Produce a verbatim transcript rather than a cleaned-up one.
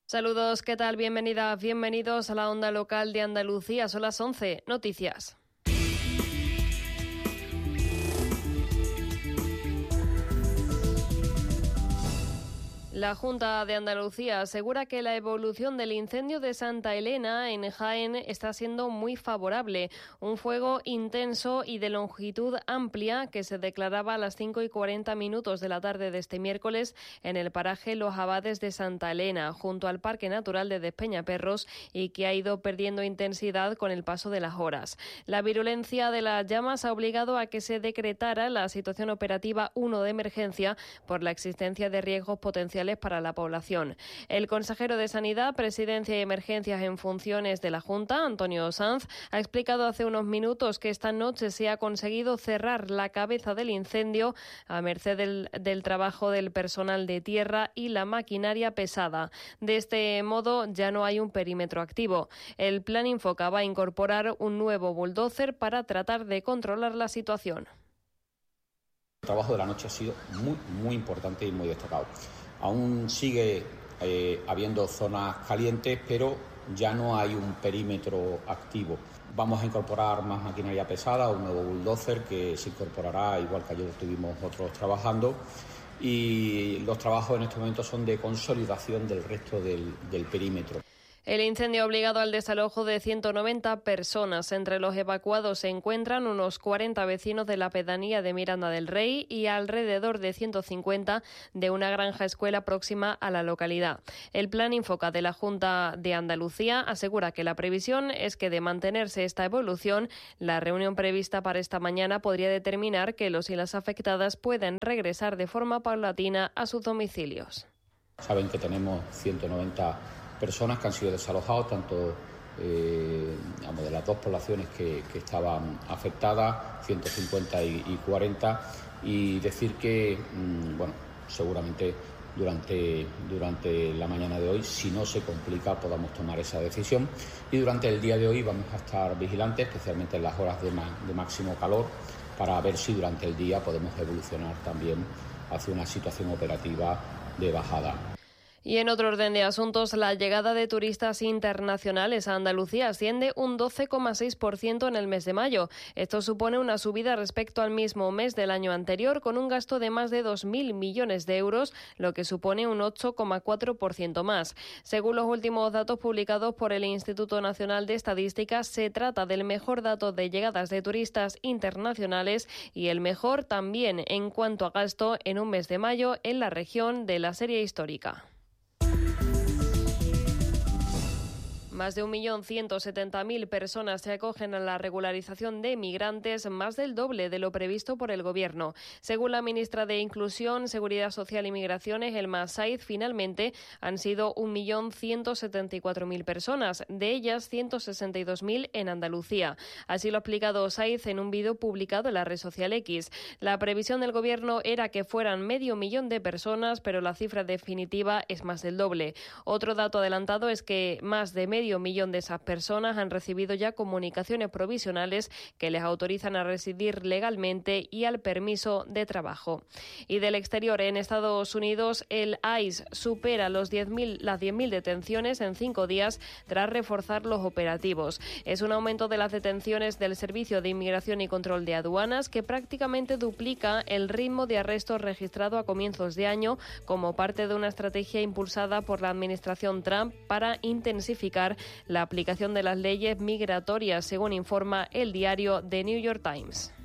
Saludos, ¿qué tal? Bienvenidas, bienvenidos a la onda local de Andalucía. Son las once. Noticias. La Junta de Andalucía asegura que la evolución del incendio de Santa Elena en Jaén está siendo muy favorable. Un fuego intenso y de longitud amplia que se declaraba a las cinco y cuarenta minutos de la tarde de este miércoles en el paraje Los Abades de Santa Elena, junto al Parque Natural de Despeñaperros, y que ha ido perdiendo intensidad con el paso de las horas. La virulencia de las llamas ha obligado a que se decretara la situación operativa uno de emergencia por la existencia de riesgos potenciales para la población. El consejero de Sanidad, Presidencia y Emergencias en funciones de la Junta, Antonio Sanz, ha explicado hace unos minutos que esta noche se ha conseguido cerrar la cabeza del incendio a merced del, del trabajo del personal de tierra y la maquinaria pesada. De este modo ya no hay un perímetro activo. El plan enfocaba a incorporar un nuevo bulldozer para tratar de controlar la situación. El trabajo de la noche ha sido muy, muy importante y muy destacado. Aún sigue eh, habiendo zonas calientes, pero ya no hay un perímetro activo. Vamos a incorporar más maquinaria pesada, un nuevo bulldozer que se incorporará, igual que ayer estuvimos otros trabajando, y los trabajos en este momento son de consolidación del resto del, del perímetro. El incendio ha obligado al desalojo de ciento noventa personas. Entre los evacuados se encuentran unos cuarenta vecinos de la pedanía de Miranda del Rey y alrededor de ciento cincuenta de una granja escuela próxima a la localidad. El plan Infoca de la Junta de Andalucía asegura que la previsión es que, de mantenerse esta evolución, la reunión prevista para esta mañana podría determinar que los y las afectadas pueden regresar de forma paulatina a sus domicilios. Saben que tenemos ciento noventa personas que han sido desalojados, tanto eh, de las dos poblaciones que, que estaban afectadas, ciento cincuenta y, y cuarenta, y decir que, mmm, bueno, seguramente durante, durante la mañana de hoy, si no se complica, podamos tomar esa decisión, y durante el día de hoy vamos a estar vigilantes, especialmente en las horas de, ma- de máximo calor, para ver si durante el día podemos evolucionar también hacia una situación operativa de bajada. Y en otro orden de asuntos, la llegada de turistas internacionales a Andalucía asciende un doce coma seis por ciento en el mes de mayo. Esto supone una subida respecto al mismo mes del año anterior, con un gasto de más de dos mil millones de euros, lo que supone un ocho coma cuatro por ciento más. Según los últimos datos publicados por el Instituto Nacional de Estadística, se trata del mejor dato de llegadas de turistas internacionales y el mejor también en cuanto a gasto en un mes de mayo en la región de la serie histórica. Más de un millón ciento setenta mil personas se acogen a la regularización de migrantes, más del doble de lo previsto por el Gobierno. Según la ministra de Inclusión, Seguridad Social y Migraciones, Elma Saiz, finalmente han sido un millón ciento setenta y cuatro mil personas, de ellas ciento sesenta y dos mil en Andalucía. Así lo ha explicado Saiz en un vídeo publicado en la red social X. La previsión del Gobierno era que fueran medio millón de personas, pero la cifra definitiva es más del doble. Otro dato adelantado es que más de medio millón de esas personas han recibido ya comunicaciones provisionales que les autorizan a residir legalmente y al permiso de trabajo. Y del exterior, en Estados Unidos, el I C E supera los diez mil, las diez mil detenciones en cinco días tras reforzar los operativos. Es un aumento de las detenciones del Servicio de Inmigración y Control de Aduanas que prácticamente duplica el ritmo de arrestos registrado a comienzos de año como parte de una estrategia impulsada por la administración Trump para intensificar la aplicación de las leyes migratorias, según informa el diario The New York Times.